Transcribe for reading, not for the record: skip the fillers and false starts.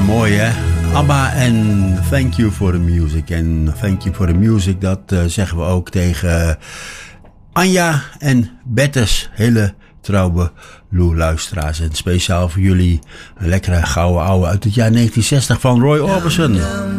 mooi hè. ABBA en Thank You for the Music. En Thank You for the Music, dat zeggen we ook tegen Anja en Bertus, hele trouwe luisteraars. En speciaal voor jullie een lekkere gouden ouwe uit het jaar 1960 van Roy Orbison.